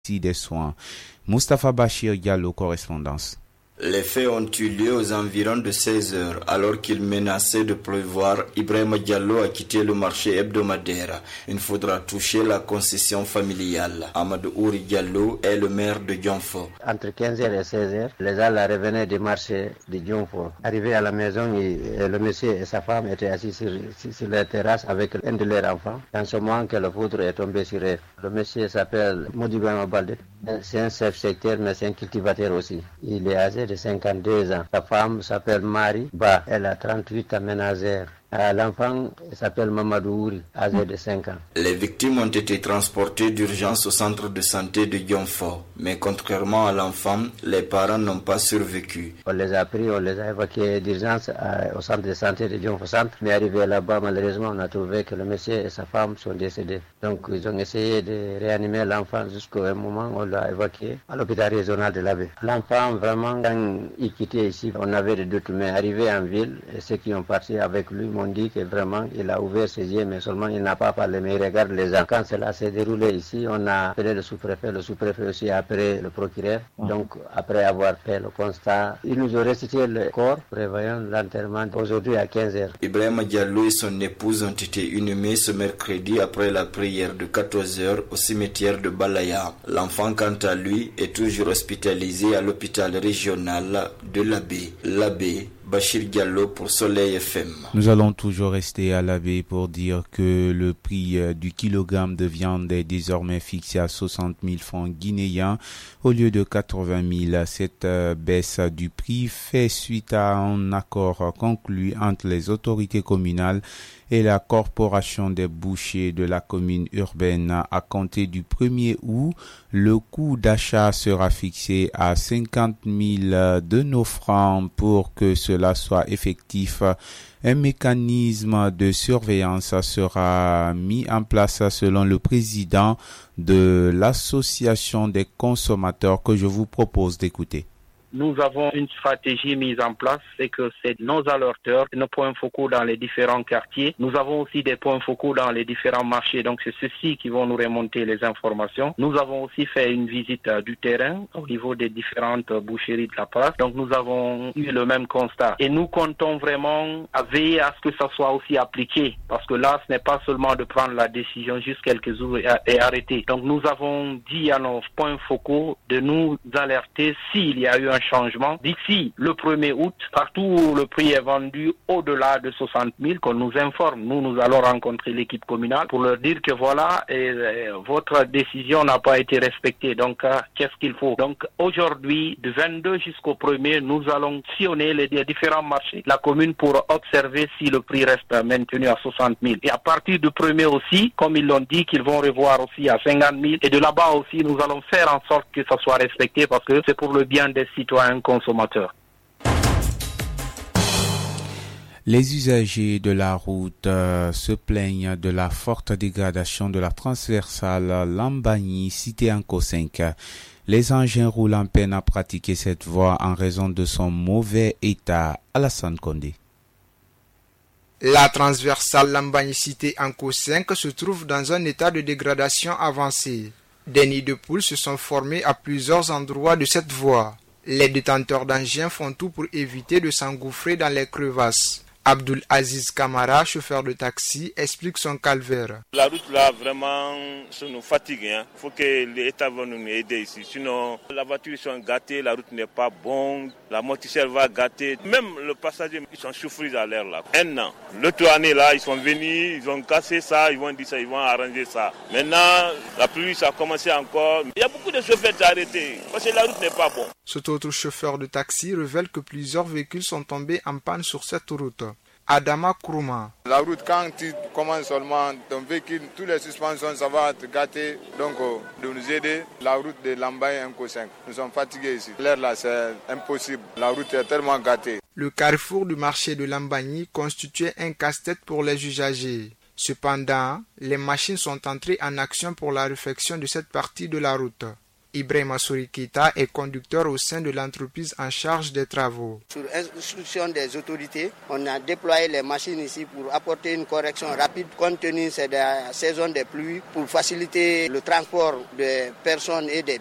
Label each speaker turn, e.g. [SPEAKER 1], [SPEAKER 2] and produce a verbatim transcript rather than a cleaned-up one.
[SPEAKER 1] des soins. Mustapha Bachir Diallo, correspondance.
[SPEAKER 2] Les faits ont eu lieu aux environs de seize heures, alors qu'il menaçait de pleuvoir. Ibrahima Diallo a quitté le marché hebdomadaire. Il faudra toucher la concession familiale. Amadou Ouri Diallo est le maire de Dionfo.
[SPEAKER 3] Entre quinze heures et seize heures, les gens revenaient du marché de Dionfo. Arrivé à la maison, il, le monsieur et sa femme étaient assis sur, sur la terrasse avec un de leurs enfants. En ce moment que le foudre est tombé sur eux. Le monsieur s'appelle Modibo Balde. C'est un chef secteur, mais c'est un cultivateur aussi. Il est âgé de cinquante-deux ans. Sa femme s'appelle Marie Ba. Elle a trente-huit ans ménagère. L'enfant s'appelle Mamadou Ouri, âgé de cinq ans.
[SPEAKER 2] Les victimes ont été transportées d'urgence au centre de santé de Dionfo. Mais contrairement à l'enfant, les parents n'ont pas survécu.
[SPEAKER 3] On les a pris, on les a évacués d'urgence au centre de santé de Dionfo Centre. Mais arrivé là-bas, malheureusement, on a trouvé que le monsieur et sa femme sont décédés. Donc ils ont essayé de réanimer l'enfant jusqu'à un moment où on l'a évacué à l'hôpital régional de l'Abbé. L'enfant, vraiment, quand il quittait ici, on avait des doutes. Mais arrivé en ville, et ceux qui ont parti avec lui, on dit que vraiment il a ouvert ses yeux, mais seulement il n'a pas parlé, mais il regarde les gens. Quand cela s'est déroulé ici, on a appelé le sous-préfet, le sous-préfet aussi a appelé le procureur. Donc après avoir fait le constat, il nous a restitué le corps, prévoyant l'enterrement aujourd'hui à quinze heures.
[SPEAKER 2] Ibrahima Diallo et son épouse ont été inhumés ce mercredi après la prière de quatorze heures au cimetière de Balaya. L'enfant, quant à lui, est toujours hospitalisé à l'hôpital régional de l'Abbé. L'Abbé, Bachir Diallo pour Soleil F M.
[SPEAKER 1] Nous allons toujours rester à l'Abbé pour dire que le prix du kilogramme de viande est désormais fixé à soixante mille francs guinéens au lieu de quatre-vingt mille. Cette baisse du prix fait suite à un accord conclu entre les autorités communales et la corporation des bouchers de la commune urbaine. À compter du premier août, le coût d'achat sera fixé à cinquante mille de nos francs. Pour que cela soit effectif, un mécanisme de surveillance sera mis en place selon le président de l'association des consommateurs que je vous propose d'écouter.
[SPEAKER 4] Nous avons une stratégie mise en place, c'est que c'est nos alerteurs, nos points focaux dans les différents quartiers. Nous avons aussi des points focaux dans les différents marchés, donc c'est ceux-ci qui vont nous remonter les informations. Nous avons aussi fait une visite du terrain au niveau des différentes boucheries de la place, donc nous avons eu le même constat. Et nous comptons vraiment à veiller à ce que ça soit aussi appliqué, parce que là, ce n'est pas seulement de prendre la décision juste quelques jours et arrêter. Donc nous avons dit à nos points focaux de nous alerter s'il y a eu un changement d'ici le premier août, partout où le prix est vendu au-delà de soixante mille, qu'on nous informe. Nous, nous allons rencontrer l'équipe communale pour leur dire que voilà, et, et, votre décision n'a pas été respectée. Donc, euh, qu'est-ce qu'il faut? Donc, aujourd'hui, du vingt-deux jusqu'au premier, nous allons sillonner les, les différents marchés, la commune, pour observer si le prix reste maintenu à soixante mille. Et à partir du premier aussi, comme ils l'ont dit, qu'ils vont revoir aussi à cinquante mille. Et de là-bas aussi, nous allons faire en sorte que ça soit respecté, parce que c'est pour le bien des citoyens consommateurs.
[SPEAKER 1] Les usagers de la route euh, se plaignent de la forte dégradation de la transversale Lambagny cité en cinq. Les engins roulent en peine à pratiquer cette voie en raison de son mauvais état. Alassane Condé.
[SPEAKER 5] La transversale Lambagny cité en cinq se trouve dans un état de dégradation avancé. Des nids de poules se sont formés à plusieurs endroits de cette voie. Les détenteurs d'engins font tout pour éviter de s'engouffrer dans les crevasses. Abdul Aziz Kamara, chauffeur de taxi, explique son calvaire.
[SPEAKER 6] La route là, vraiment, ça nous fatigue. Il hein. faut que l'État va nous aider ici. Sinon, la voiture sont gâtées, la route n'est pas bonne, la moticelle va gâter. Même le passager, ils sont souffrus à l'air là. Un an. L'autre année là, ils sont venus, ils ont cassé ça, ils vont dire ça, ils vont arranger ça. Maintenant, la pluie, ça a commencé encore. Il y a beaucoup de chauffeurs arrêtés parce que la route n'est pas bonne.
[SPEAKER 5] Cet autre chauffeur de taxi révèle que plusieurs véhicules sont tombés en panne sur cette route. Adama Kourouma.
[SPEAKER 7] La route, quand tu commences seulement ton véhicule, toutes les suspensions, ça va te gâter. Donc, de nous aider, la route de Lambagny un cinq. Nous sommes fatigués ici. L'air là, c'est impossible. La route est tellement gâtée.
[SPEAKER 5] Le carrefour du marché de Lambagny constituait un casse-tête pour les usagers. Cependant, les machines sont entrées en action pour la réfection de cette partie de la route. Ibrahima Sourikita est conducteur au sein de l'entreprise en charge des travaux.
[SPEAKER 8] Sur instruction des autorités, on a déployé les machines ici pour apporter une correction rapide compte tenu de la saison des pluies pour faciliter le transport des personnes et des